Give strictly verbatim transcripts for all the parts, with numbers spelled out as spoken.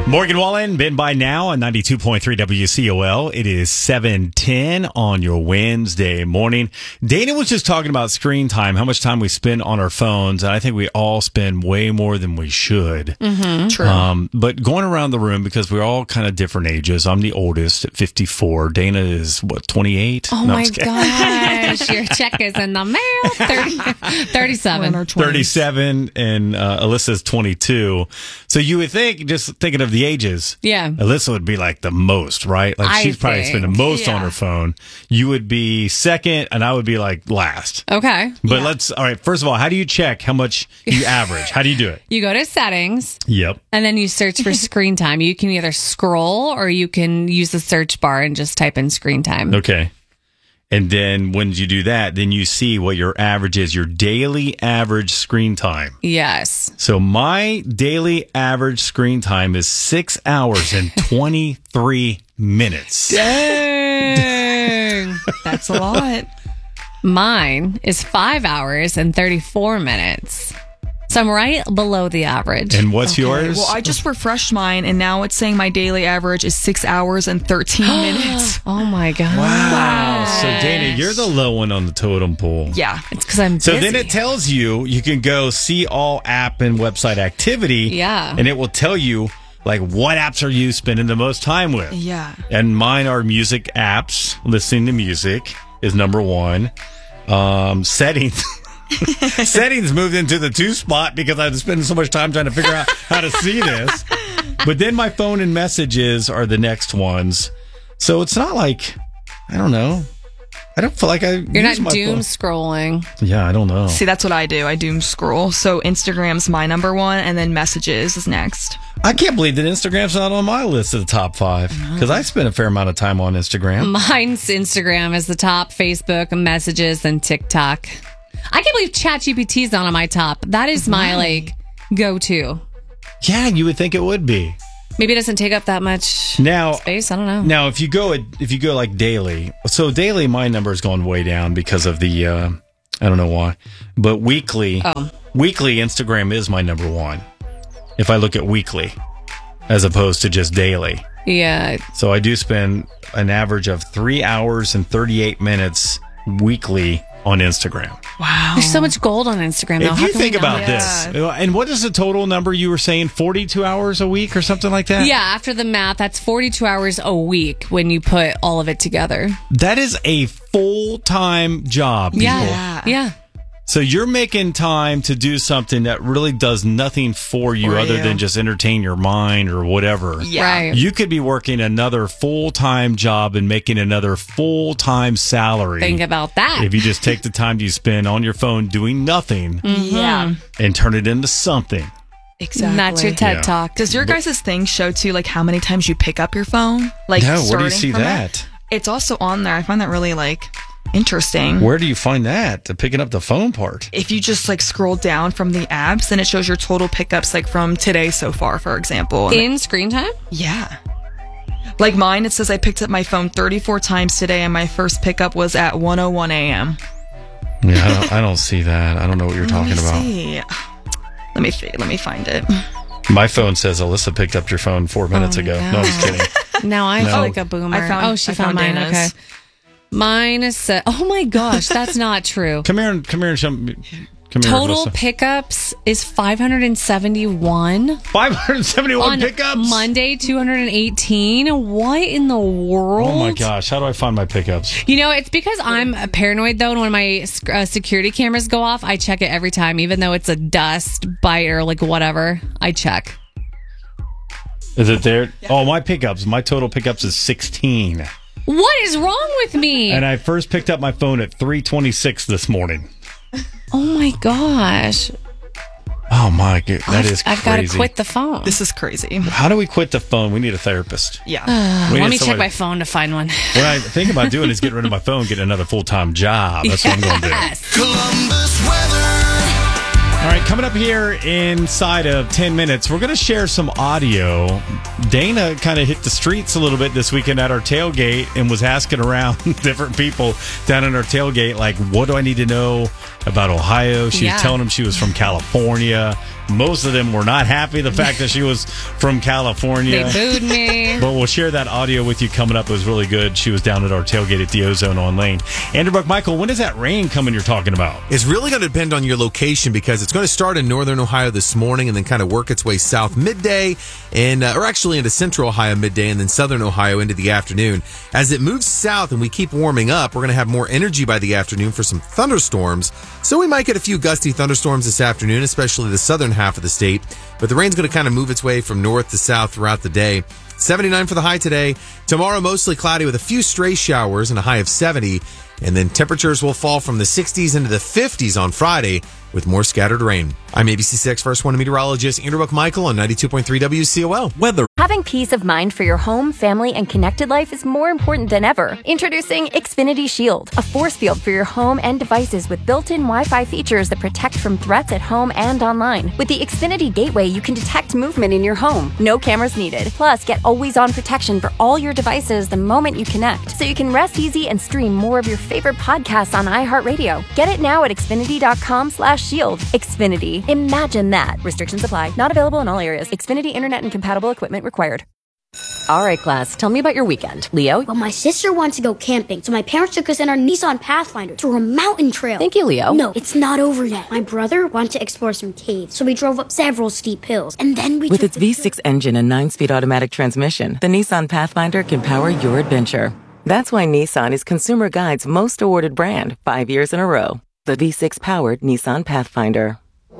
Morgan Wallen, been by now on ninety-two point three W C O L. It is seven ten on your Wednesday morning. Dana was just talking about screen time, how much time we spend on our phones, and I think we all spend way more than we should. Mm-hmm. True. Um, but going around the room, because we're all kind of different ages. I'm the oldest at fifty-four. Dana is, what, twenty-eight? Oh, No, my gosh. Your check is in the mail. thirty, thirty-seven. thirty-seven, and uh, Alyssa's twenty-two. So you would think, just thinking of the ages, Yeah. Alyssa would be like the most, right? Like I she's probably think, spending the most yeah. on her phone. You would be second, and I would be like last. Okay. But Yeah. let's, all right, first of all, how do you check how much you average? How do you do it? You go to settings. Yep. And then you search for screen time. You can either scroll or you can use the search bar and just type in screen time. Okay. And then when you do that, then you see what your average is, your daily average screen time. Yes. So my daily average screen time is six hours and twenty-three minutes. Dang. That's a lot. Mine is five hours and thirty-four minutes. So I'm right below the average. And what's Okay, yours? Well, I just refreshed mine, and now it's saying my daily average is six hours and thirteen minutes. Oh my God. Wow. So Dana, you're the low one on the totem pole. Yeah. It's because I'm So busy. then it tells you, you can go see all app and website activity. Yeah. And it will tell you, like, what apps are you spending the most time with? Yeah. And mine are music apps. Listening to music is number one. Um, settings. Settings moved into the two spot because I was spending so much time trying to figure out how to see this. But then my phone and messages are the next ones. So it's not like, I don't know. I don't feel like I You're use not my doom phone. scrolling. Yeah, I don't know. See, that's what I do. I doom scroll. So Instagram's my number one, and then messages is next. I can't believe that Instagram's not on my list of the top five because I spend a fair amount of time on Instagram. Mine's Instagram is the top, Facebook, messages, and TikTok. I can't believe ChatGPT's not on my top. That is my, like, go-to. Yeah, you would think it would be. Maybe it doesn't take up that much Now, space. I don't know. now if you go if you go like daily, so daily my number is going way down because of the uh, I don't know why, but weekly, Oh. weekly Instagram is my number one. If I look at weekly, as opposed to just daily, Yeah. so I do spend an average of three hours and thirty-eight minutes weekly on Instagram. Wow. There's so much gold on Instagram, though. If How you can we think not? about this, and what is the total number you were saying? forty-two hours a week or something like that? Yeah, after the math, that's forty-two hours a week when you put all of it together. That is a full-time job, people. Yeah. Yeah. So you're making time to do something that really does nothing for you For other you. than just entertain your mind or whatever. Yeah. Right. You could be working another full-time job and making another full-time salary. Think about that. if you just take the time you spend on your phone doing nothing Yeah. and turn it into something. Exactly. That's your TED Yeah. Talk. Does your guys' thing show too, like how many times you pick up your phone? Like, No, where do you starting see from it? that? It's also on there. I find that really like interesting. Where do you find that? The picking up the phone part. If you just like scroll down from the apps, then it shows your total pickups, like from today so far, for example. And In screen time? yeah. Like mine, it says I picked up my phone thirty-four times today, and my first pickup was at one oh one a.m. Yeah, I don't, I don't see that. I don't know what you're talking Let me about. see. Let me see. Let me find it. My phone says Alyssa picked up your phone four minutes Oh, ago. no. No, I'm just kidding. Now I No. feel like a boomer. I found- oh, she I found, found mine. Dana's. Okay. Mine is set. Oh my gosh, that's not true. Come here and come here and show me. Come here, Total Alyssa. pickups is five hundred seventy-one. five hundred seventy-one On pickups. Monday, two hundred eighteen. What in the world? Oh my gosh! How do I find my pickups? You know, it's because I'm paranoid, though, and when my uh, security cameras go off, I check it every time, even though it's a dust bite or like whatever. I check. Is it there? Oh, my pickups. My total pickups is sixteen. What is wrong with me? And I first picked up my phone at three twenty-six this morning. oh my gosh. Oh my god, that is I've got to crazy. quit the phone. This is crazy. How do we quit the phone? We need a therapist. Yeah. We Let need me check somebody- my phone to find one. What I think about doing is getting rid of my phone, getting another full-time job. That's what I'm going to do. Yes. Columbus weather. All right, coming up here inside of ten minutes, we're going to share some audio. Dana kind of hit the streets a little bit this weekend at our tailgate and was asking around different people down in our tailgate, like, what do I need to know about Ohio. She Yeah. was telling them she was from California. Most of them were not happy the fact that she was from California. They booed me. But we'll share that audio with you coming up. It was really good. She was down at our tailgate at the Ozone on Lane. Andrew Buck, Michael, when is that rain coming you're talking about? It's really going to depend on your location because it's going to start in northern Ohio this morning and then kind of work its way south midday, and uh, or actually into central Ohio midday and then southern Ohio into the afternoon. As it moves south and we keep warming up, we're going to have more energy by the afternoon for some thunderstorms. So we might get a few gusty thunderstorms this afternoon, especially the southern half of the state. But the rain's going to kind of move its way from north to south throughout the day. seventy-nine for the high today. Tomorrow, mostly cloudy with a few stray showers and a high of seventy. And then temperatures will fall from the sixties into the fifties on Friday with more scattered rain. I'm A B C six First One meteorologist Andrew Buck Michael on ninety-two point three W C O L. Weather. Having peace of mind for your home, family, and connected life is more important than ever. Introducing Xfinity Shield, a force field for your home and devices with built-in Wi-Fi features that protect from threats at home and online. With the Xfinity Gateway, you can detect movement in your home. No cameras needed. Plus, get always-on protection for all your devices the moment you connect, so you can rest easy and stream more of your favorite podcasts on iHeartRadio. Get it now at Xfinity.com slash shield. Xfinity. Imagine that. Restrictions apply. Not available in all areas. Xfinity Internet and compatible equipment required. All right, class, tell me about your weekend. Leo? Well, my sister wants to go camping, so my parents took us in our Nissan Pathfinder to a mountain trail. Thank you, Leo. No, it's not over yet. My brother wanted to explore some caves, so we drove up several steep hills, and then we With took its the V six engine and nine-speed automatic transmission, the Nissan Pathfinder can power your adventure. That's why Nissan is Consumer Guide's most awarded brand five years in a row. The V six-powered Nissan Pathfinder.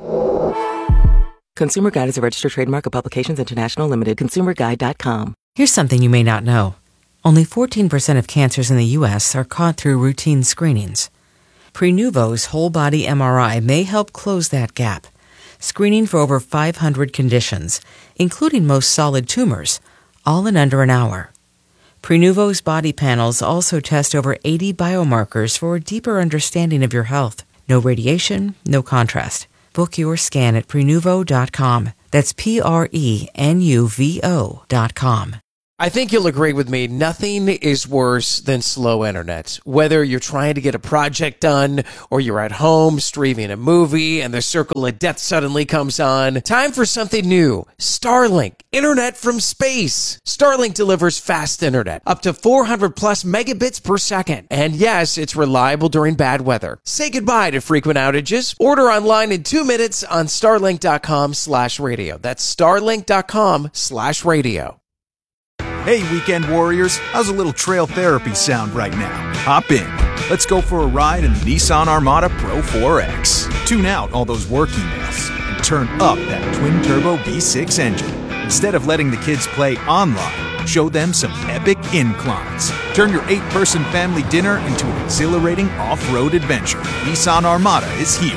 Consumer Guide is a registered trademark of Publications International Limited. consumer guide dot com. Here's something you may not know. Only fourteen percent of cancers in the U S are caught through routine screenings. Prenuvo's whole-body M R I may help close that gap, screening for over five hundred conditions, including most solid tumors, all in under an hour. Prenuvo's body panels also test over eighty biomarkers for a deeper understanding of your health. No radiation, no contrast. Book your scan at prenuvo dot com. That's P R E N U V O dot com. I think you'll agree with me. Nothing is worse than slow internet. Whether you're trying to get a project done or you're at home streaming a movie and the circle of death suddenly comes on, time for something new. Starlink, internet from space. Starlink delivers fast internet, up to four hundred plus megabits per second. And yes, it's reliable during bad weather. Say goodbye to frequent outages. Order online in two minutes on starlink.com slash radio. That's starlink.com slash radio. Hey, weekend warriors, how's a little trail therapy sound right now? Hop in. Let's go for a ride in the Nissan Armada Pro four X. Tune out all those work emails and turn up that twin-turbo V six engine. Instead of letting the kids play online, show them some epic inclines. Turn your eight-person family dinner into an exhilarating off-road adventure. Nissan Armada is here.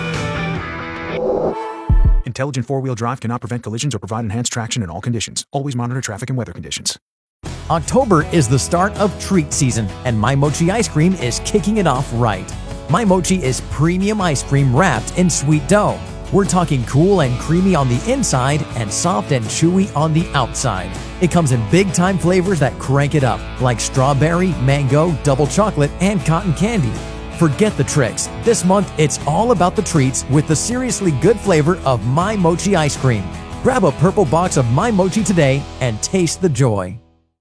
Intelligent four-wheel drive cannot prevent collisions or provide enhanced traction in all conditions. Always monitor traffic and weather conditions. October is the start of treat season, and My Mochi ice cream is kicking it off right. My Mochi is premium ice cream wrapped in sweet dough. We're talking cool and creamy on the inside and soft and chewy on the outside. It comes in big-time flavors that crank it up, like strawberry, mango, double chocolate, and cotton candy. Forget the tricks. This month, it's all about the treats with the seriously good flavor of My Mochi ice cream. Grab a purple box of My Mochi today and taste the joy.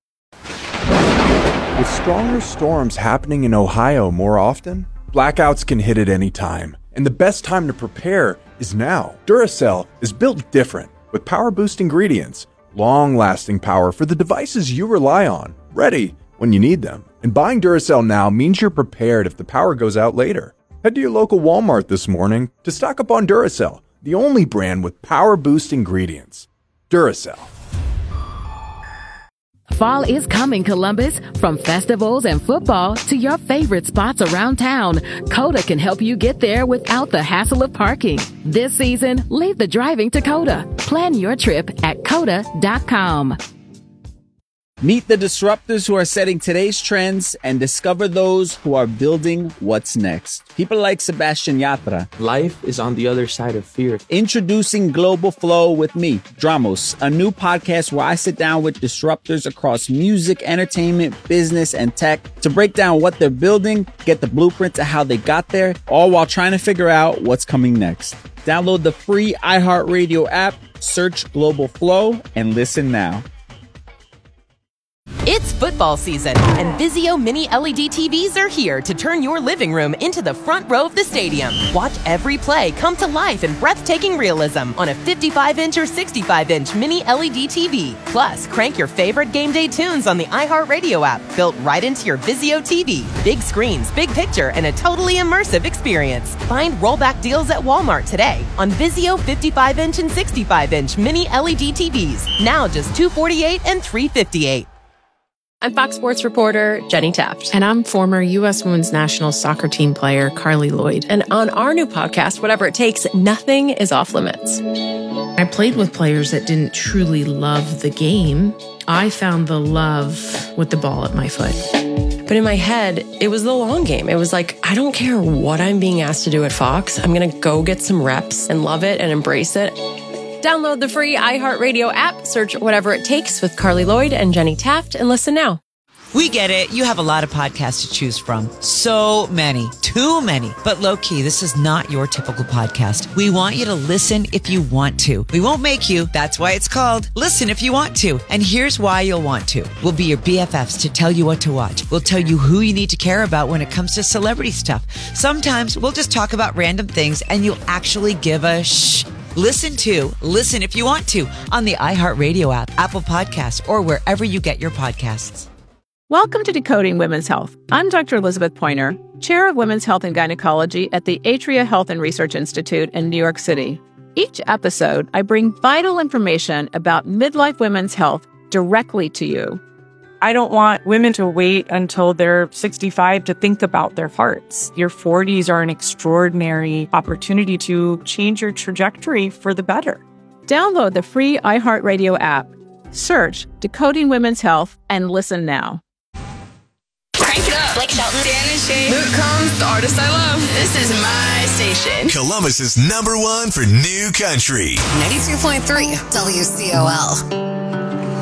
With stronger storms happening in Ohio more often, blackouts can hit at any time. And the best time to prepare is now. Duracell is built different, with power-boost ingredients, long-lasting power for the devices you rely on, ready when you need them. And buying Duracell now means you're prepared if the power goes out later. Head to your local Walmart this morning to stock up on Duracell, the only brand with power-boost ingredients. Duracell. Fall is coming, Columbus. From festivals and football to your favorite spots around town, Coda can help you get there without the hassle of parking. This season, leave the driving to Coda. Plan your trip at coda dot com. Meet the disruptors who are setting today's trends and discover those who are building what's next. People like Sebastian Yatra. Life is on the other side of fear. Introducing Global Flow with me, Dramos, a new podcast where I sit down with disruptors across music, entertainment, business, and tech to break down what they're building, get the blueprint to how they got there, all while trying to figure out what's coming next. Download the free iHeartRadio app, search Global Flow, and listen now. It's football season, and Vizio Mini L E D T Vs are here to turn your living room into the front row of the stadium. Watch every play come to life in breathtaking realism on a fifty-five inch or sixty-five inch Mini L E D T V. Plus, crank your favorite game day tunes on the iHeartRadio app, built right into your Vizio T V. Big screens, big picture, and a totally immersive experience. Find rollback deals at Walmart today on Vizio fifty-five inch and sixty-five inch Mini L E D T Vs. Now just two hundred forty-eight dollars and three hundred fifty-eight dollars. I'm Fox Sports reporter Jenny Taft. And I'm former U S women's national soccer team player Carly Lloyd. And on our new podcast, Whatever It Takes, nothing is off limits. I played with players that didn't truly love the game. I found the love with the ball at my foot. But in my head, it was the long game. It was like, I don't care what I'm being asked to do at Fox. I'm going to go get some reps and love it and embrace it. Download the free iHeartRadio app, search Whatever It Takes with Carly Lloyd and Jenny Taft, and listen now. We get it. You have a lot of podcasts to choose from. So many. Too many. But low-key, this is not your typical podcast. We want you to listen if you want to. We won't make you. That's why it's called Listen If You Want To. And here's why you'll want to. We'll be your B F Fs to tell you what to watch. We'll tell you who you need to care about when it comes to celebrity stuff. Sometimes we'll just talk about random things and you'll actually give a shh. Listen to Listen If You Want To on the iHeartRadio app, Apple Podcasts, or wherever you get your podcasts. Welcome to Decoding Women's Health. I'm Doctor Elizabeth Pointer, Chair of Women's Health and Gynecology at the Atria Health and Research Institute in New York City. Each episode, I bring vital information about midlife women's health directly to you. I don't want women to wait until they're sixty-five to think about their hearts. Your forties are an extraordinary opportunity to change your trajectory for the better. Download the free iHeartRadio app, search Decoding Women's Health, and listen now. Crank it up. Blake Shelton. Dan and Shay. Luke Combs, the artist I love. This is my station. Columbus's number one for new country. ninety-two point three W C O L.